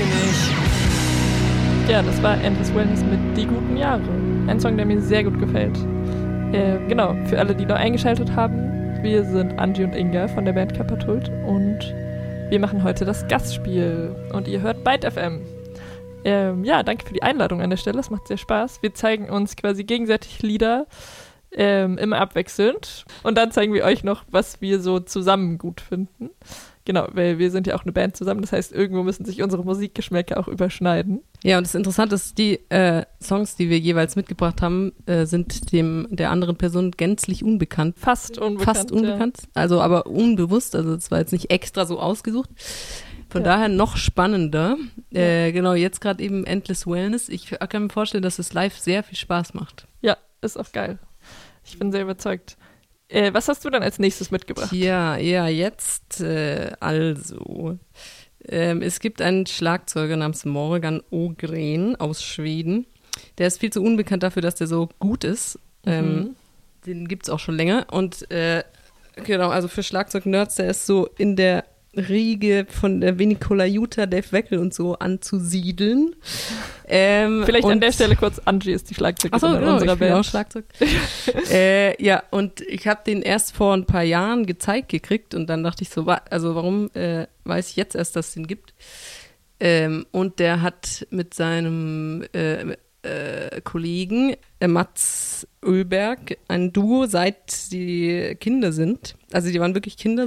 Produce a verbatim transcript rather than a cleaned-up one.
König. Ja, das war Endless Wellness mit Die guten Jahre. Ein Song, der mir sehr gut gefällt. Äh, genau, für alle, die neu eingeschaltet haben, wir sind Angie und Inga von der Band Kappertult und wir machen heute das Gastspiel und ihr hört Byte F M. Ähm, ja, danke für die Einladung an der Stelle, es macht sehr Spaß. Wir zeigen uns quasi gegenseitig Lieder, ähm, immer abwechselnd und dann zeigen wir euch noch, was wir so zusammen gut finden. Genau, weil wir sind ja auch eine Band zusammen, das heißt, irgendwo müssen sich unsere Musikgeschmäcker auch überschneiden. Ja, und das Interessante ist, die äh, Songs, die wir jeweils mitgebracht haben, äh, sind dem der anderen Person gänzlich unbekannt. Fast unbekannt. Fast unbekannt, ja. Also aber unbewusst, also es war jetzt nicht extra so ausgesucht. Von ja. daher noch spannender. Ja. Äh, genau, jetzt gerade eben Endless Wellness. Ich kann mir vorstellen, dass es live sehr viel Spaß macht. Ja, ist auch geil. Ich bin sehr überzeugt. Äh, was hast du dann als nächstes mitgebracht? Ja, ja, jetzt äh, also. Ähm, es gibt einen Schlagzeuger namens Morgan Ågren aus Schweden. Der ist viel zu unbekannt dafür, dass der so gut ist. Ähm, Mhm. Den gibt es auch schon länger. Und äh, genau, also für Schlagzeug-Nerds, der ist so in der Riege von der Vinnie Colaiuta, Dave Weckl und so anzusiedeln. Ähm, Vielleicht und an der Stelle kurz, Angie ist die Schlagzeugerin Ach so, genau, unserer ich bin Band. auch Schlagzeug. äh, ja, und ich habe den erst vor ein paar Jahren gezeigt gekriegt und dann dachte ich so, wa- also warum äh, weiß ich jetzt erst, dass es den gibt? Ähm, und der hat mit seinem äh, äh, Kollegen äh, Mats Ölberg ein Duo, seit die Kinder sind. Also die waren wirklich Kinder.